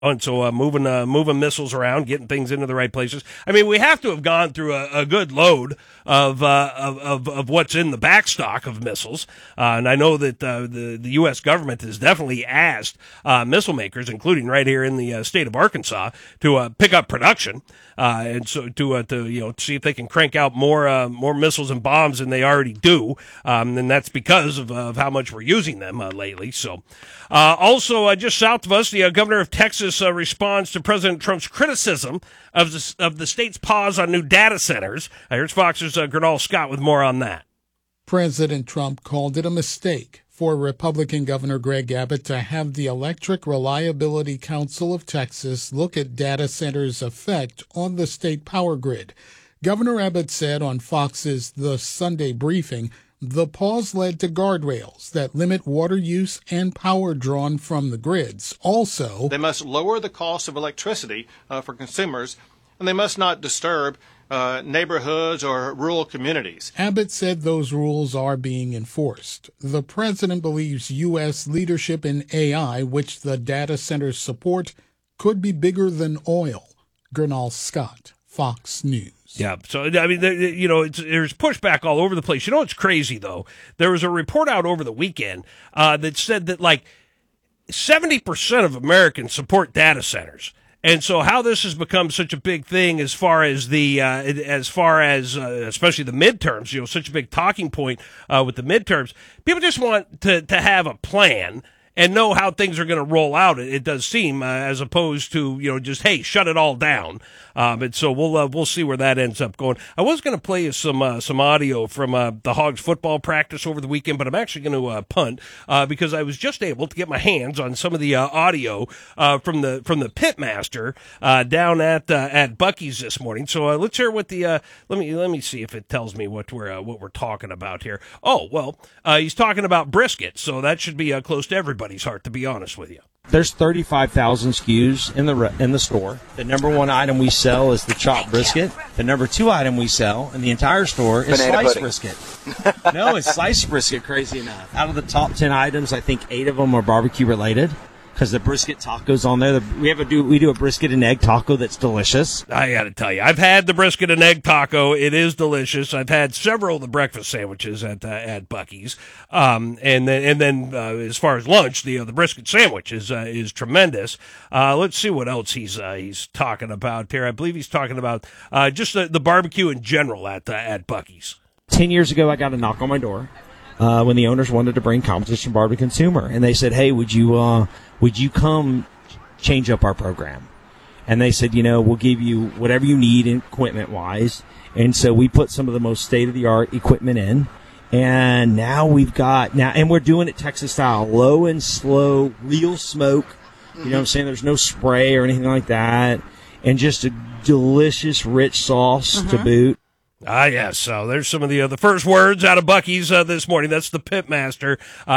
And so moving missiles around, getting things into the right places. I mean, we have to have gone through a good load of what's in the backstock of missiles. And I know that the U.S. government has definitely asked missile makers, including right here in the state of Arkansas, to pick up production. And so to see if they can crank out more missiles and bombs than they already do. And that's because of how much we're using them lately. So also just south of us, the governor of Texas responds to President Trump's criticism of the state's pause on new data centers. Here's Fox's Gernal Scott with more on that. President Trump called it a mistake for Republican Governor Greg Abbott to have the Electric Reliability Council of Texas look at data centers' effect on the state power grid. Governor Abbott said on Fox's The Sunday Briefing, the pause led to guardrails that limit water use and power drawn from the grids. Also, they must lower the cost of electricity for consumers, and they must not disturb neighborhoods or rural communities. Abbott said those rules are being enforced. The president believes U.S. leadership in AI, which the data centers support, could be bigger than oil. Gernal Scott, Fox News. Yeah, so, I mean, there's pushback all over the place. You know what's crazy, though? There was a report out over the weekend that said that, 70% of Americans support data centers. And so how this has become such a big thing as far as especially the midterms, such a big talking point with the midterms, people just want to have a plan and know how things are going to roll out. It does seem, as opposed to just hey, shut it all down. And so we'll see where that ends up going. I was going to play you some audio from the Hogs football practice over the weekend, but I'm actually going to punt because I was just able to get my hands on some of the audio from the pitmaster down at Buc-ee's this morning. So let's hear what the let me see if it tells me what we're talking about here. Oh well, he's talking about brisket, so that should be close to everybody's heart, to be honest with you. There's 35,000 SKUs in the store. The number one item we sell is the chopped brisket. The number two item we sell in the entire store is sliced brisket. No, it's sliced brisket, crazy enough. Out of the top 10 items, I think 8 of them are barbecue related. Because the brisket taco's on there. We do a brisket and egg taco that's delicious. I got to tell you, I've had the brisket and egg taco. It is delicious. I've had several of the breakfast sandwiches at Buc-ee's, and then as far as lunch, the brisket sandwich is tremendous. Let's see what else he's talking about here. I believe he's talking about just the barbecue in general at Buc-ee's. 10 years ago, I got a knock on my door when the owners wanted to bring Competition Bar to Consumer, and they said, "Hey, would you come change up our program?" And they said, we'll give you whatever you need equipment-wise. And so we put some of the most state-of-the-art equipment in. And now and we're doing it Texas style, low and slow, real smoke. You know what I'm saying? There's no spray or anything like that. And just a delicious, rich sauce to boot. Yes. So there's some of the first words out of Buc-ee's this morning. That's the pitmaster.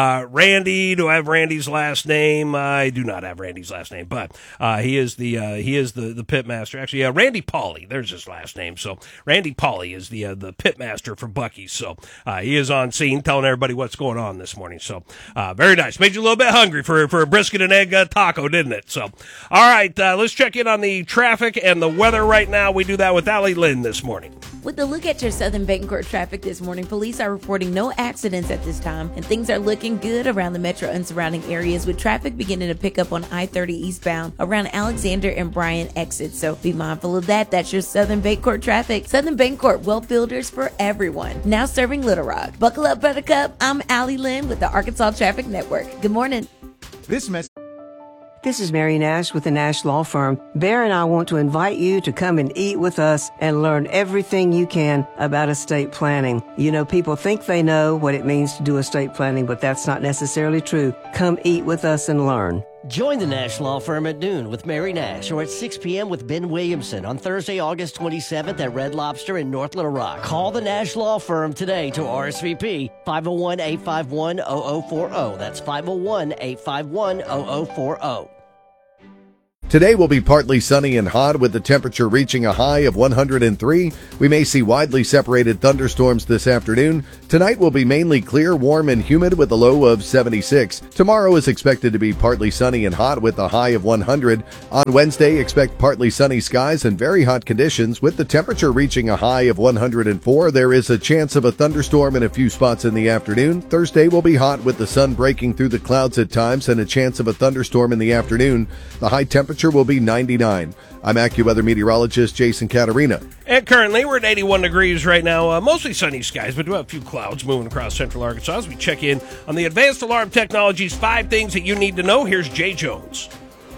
Randy, do I have Randy's last name? I do not have Randy's last name, but he is the pitmaster. Actually, Randy Pauly. There's his last name. So Randy Pauly is the pitmaster for Buc-ee's. So he is on scene telling everybody what's going on this morning. So very nice. Made you a little bit hungry for a brisket and egg taco, didn't it? So all right, let's check in on the traffic and the weather right now. We do that with Allie Lynn this morning. With a look at your Southern Bancorp traffic this morning, police are reporting no accidents at this time, and things are looking good around the metro and surrounding areas, with traffic beginning to pick up on I-30 eastbound around Alexander and Bryan exits. So be mindful of that. That's your Southern Bancorp traffic. Southern Bancorp, wealth builders for everyone. Now serving Little Rock. Buckle up, Buttercup. I'm Allie Lynn with the Arkansas Traffic Network. Good morning. This is Mary Nash with the Nash Law Firm. Bear and I want to invite you to come and eat with us and learn everything you can about estate planning. People think they know what it means to do estate planning, but that's not necessarily true. Come eat with us and learn. Join the Nash Law Firm at noon with Mary Nash or at 6 p.m. with Ben Williamson on Thursday, August 27th at Red Lobster in North Little Rock. Call the Nash Law Firm today to RSVP 501-851-0040. That's 501-851-0040. Today will be partly sunny and hot with the temperature reaching a high of 103. We may see widely separated thunderstorms this afternoon. Tonight will be mainly clear, warm, and humid with a low of 76. Tomorrow is expected to be partly sunny and hot with a high of 100. On Wednesday, expect partly sunny skies and very hot conditions with the temperature reaching a high of 104. There is a chance of a thunderstorm in a few spots in the afternoon. Thursday will be hot with the sun breaking through the clouds at times and a chance of a thunderstorm in the afternoon. The high temperature will be 99. I'm AccuWeather meteorologist Jason Caterina. And currently, we're at 81 degrees right now. Mostly sunny skies, but we have a few clouds moving across central Arkansas as we check in on the Advanced Alarm Technologies 5 things that you need to know. Here's Jay Jones.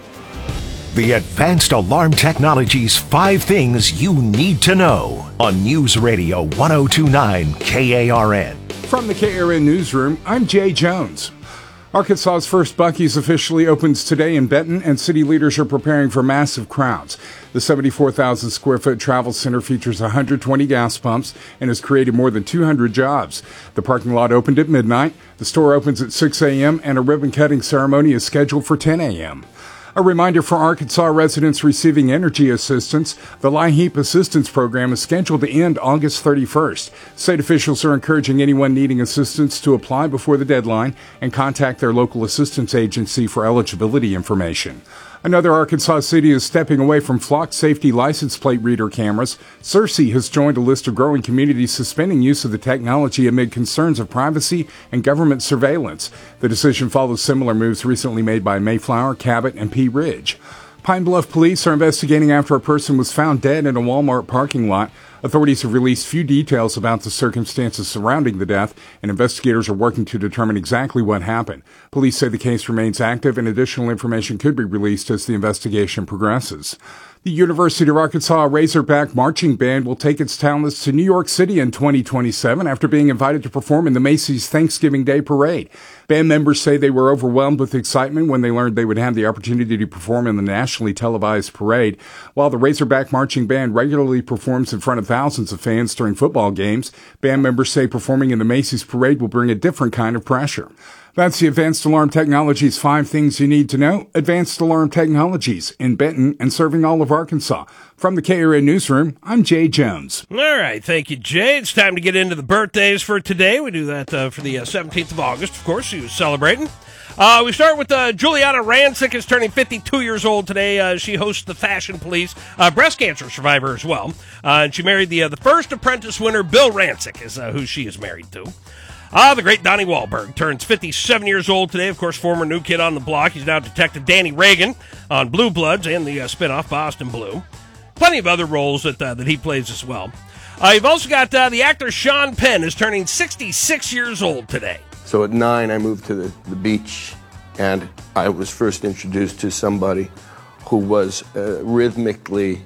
The Advanced Alarm Technologies 5 things you need to know on News Radio 1029 KARN. From the KARN Newsroom, I'm Jay Jones. Arkansas's first Buc-ee's officially opens today in Benton, and city leaders are preparing for massive crowds. The 74,000 square foot travel center features 120 gas pumps and has created more than 200 jobs. The parking lot opened at midnight. The store opens at 6 a.m. and a ribbon cutting ceremony is scheduled for 10 a.m. A reminder for Arkansas residents receiving energy assistance, the LIHEAP Assistance Program is scheduled to end August 31st. State officials are encouraging anyone needing assistance to apply before the deadline and contact their local assistance agency for eligibility information. Another Arkansas city is stepping away from flock safety license plate reader cameras. Searcy has joined a list of growing communities suspending use of the technology amid concerns of privacy and government surveillance. The decision follows similar moves recently made by Mayflower, Cabot, and Pea Ridge. Pine Bluff police are investigating after a person was found dead in a Walmart parking lot. Authorities have released few details about the circumstances surrounding the death, and investigators are working to determine exactly what happened. Police say the case remains active and additional information could be released as the investigation progresses. The University of Arkansas Razorback Marching Band will take its talents to New York City in 2027 after being invited to perform in the Macy's Thanksgiving Day Parade. Band members say they were overwhelmed with excitement when they learned they would have the opportunity to perform in the nationally televised parade. While the Razorback Marching Band regularly performs in front of thousands of fans during football games, band members say performing in the Macy's parade will bring a different kind of pressure. That's the Advanced Alarm Technologies 5 things you need to know. Advanced Alarm Technologies in Benton and serving all of Arkansas. From the KARN Newsroom, I'm Jay Jones. All right, thank you, Jay. It's time to get into the birthdays for today. We do that for the 17th of August, of course. She was celebrating. We start with Juliana Rancic is turning 52 years old today. She hosts the Fashion Police, breast cancer survivor as well. And she married the first Apprentice winner, Bill Rancic, is who she is married to. The great Donnie Wahlberg turns 57 years old today. Of course, former New Kid on the Block. He's now Detective Danny Reagan on Blue Bloods and the spinoff Boston Blue. Plenty of other roles that he plays as well. You've also got the actor Sean Penn is turning 66 years old today. So at 9, I moved to the beach, and I was first introduced to somebody who was rhythmically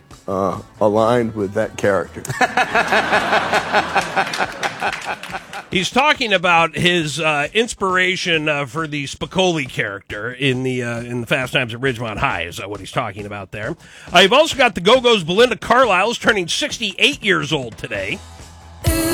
aligned with that character. He's talking about his inspiration for the Spicoli character in the Fast Times at Ridgemont High is what he's talking about there. You've also got the Go-Go's Belinda Carlisle's turning 68 years old today.